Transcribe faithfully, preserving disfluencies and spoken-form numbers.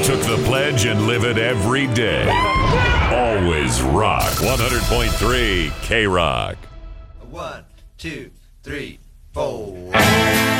took the pledge and live it every day. Always rock. one hundred point three K-Rock. One, two, three, four.